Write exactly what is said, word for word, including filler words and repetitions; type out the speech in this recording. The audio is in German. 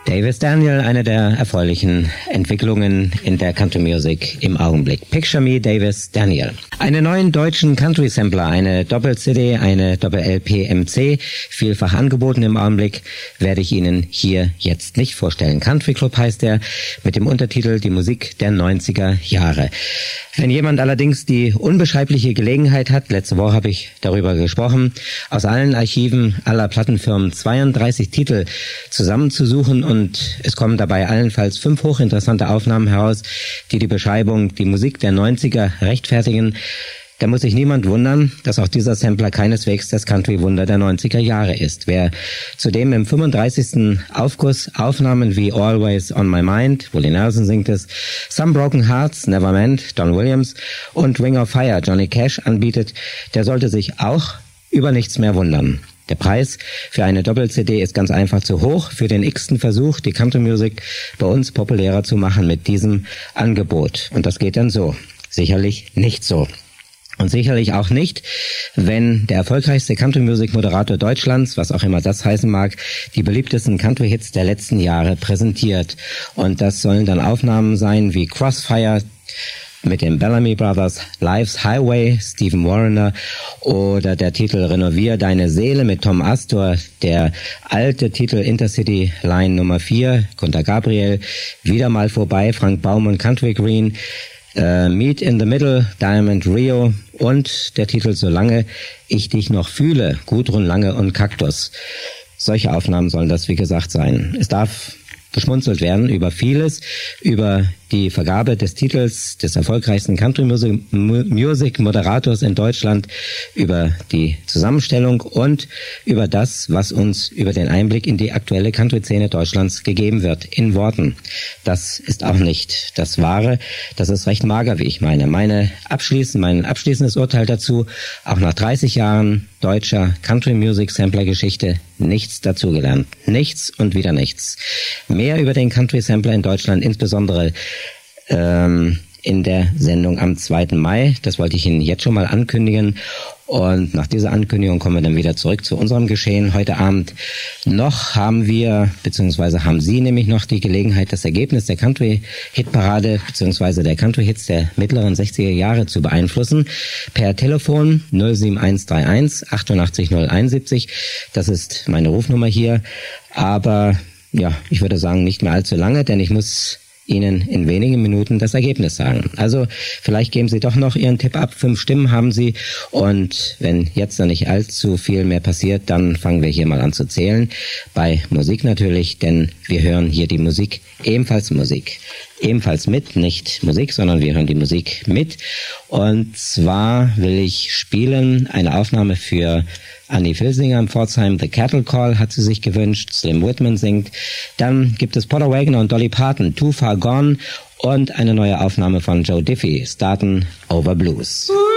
Davis Daniel, eine der erfreulichen Entwicklungen in der Country Music im Augenblick. Picture Me, Davis Daniel. Einen neuen deutschen Country Sampler, eine Doppel-C D, eine Doppel-L P M C, vielfach angeboten im Augenblick, werde ich Ihnen hier jetzt nicht vorstellen. Country Club heißt er, mit dem Untertitel Die Musik der neunziger Jahre. Wenn jemand allerdings die unbeschreibliche Gelegenheit hat, letzte Woche habe ich darüber gesprochen, aus allen Archiven aller Plattenfirmen zweiunddreißig Titel zusammenzusuchen und es kommen dabei allenfalls fünf hochinteressante Aufnahmen heraus, die die Beschreibung die Musik der neunziger rechtfertigen, da muss sich niemand wundern, dass auch dieser Sampler keineswegs das Country-Wunder der neunziger Jahre ist. Wer zudem im fünfunddreißigsten Aufguss Aufnahmen wie Always on My Mind, Willie Nelson singt es, Some Broken Hearts, Never Meant, Don Williams und Ring of Fire, Johnny Cash anbietet, der sollte sich auch über nichts mehr wundern. Der Preis für eine Doppel-C D ist ganz einfach zu hoch für den x-ten Versuch, die Country Music bei uns populärer zu machen mit diesem Angebot. Und das geht dann so. Sicherlich nicht so. Und sicherlich auch nicht, wenn der erfolgreichste Country-Music-Moderator Deutschlands, was auch immer das heißen mag, die beliebtesten Country-Hits der letzten Jahre präsentiert. Und das sollen dann Aufnahmen sein wie Crossfire mit den Bellamy Brothers, Life's Highway, Stephen Wariner oder der Titel Renovier deine Seele mit Tom Astor, der alte Titel Intercity Line Nummer vier, Kunter Gabriel, wieder mal vorbei, Frank Baum und Country Green, Uh, Meet in the Middle, Diamond Rio und der Titel Solange ich dich noch fühle, Gudrun Lange und Kaktus. Solche Aufnahmen sollen das, wie gesagt, sein. Es darf geschmunzelt werden über vieles, über die Vergabe des Titels des erfolgreichsten Country Music, Music Moderators in Deutschland, über die Zusammenstellung und über das, was uns über den Einblick in die aktuelle Country-Szene Deutschlands gegeben wird, in Worten. Das ist auch nicht das Wahre, das ist recht mager, wie ich meine. Meine abschließend, mein abschließendes Urteil dazu, auch nach dreißig Jahren deutscher Country Music Sampler Geschichte, nichts dazugelernt. Nichts und wieder nichts. Mehr über den Country Sampler in Deutschland, insbesondere ähm, in der Sendung am zweiten Mai. Das wollte ich Ihnen jetzt schon mal ankündigen. Und nach dieser Ankündigung kommen wir dann wieder zurück zu unserem Geschehen heute Abend. Noch haben wir, beziehungsweise haben Sie nämlich noch die Gelegenheit, das Ergebnis der Country-Hitparade, beziehungsweise der Country-Hits der mittleren sechziger Jahre zu beeinflussen. Per Telefon null sieben eins drei eins achtundachtzig null einundsiebzig. Das ist meine Rufnummer hier. Aber ja, ich würde sagen, nicht mehr allzu lange, denn ich muss Ihnen in wenigen Minuten das Ergebnis sagen. Also vielleicht geben Sie doch noch Ihren Tipp ab. Fünf Stimmen haben Sie. Und wenn jetzt noch nicht allzu viel mehr passiert, dann fangen wir hier mal an zu zählen. Bei Musik natürlich, denn wir hören hier die Musik, ebenfalls Musik. Ebenfalls mit, nicht Musik, sondern wir hören die Musik mit. Und zwar will ich spielen eine Aufnahme für Annie Filsinger in Pforzheim, The Cattle Call hat sie sich gewünscht, Slim Whitman singt. Dann gibt es Potter Wagner und Dolly Parton, Too Far Gone und eine neue Aufnahme von Joe Diffie, Startin' Over Blues.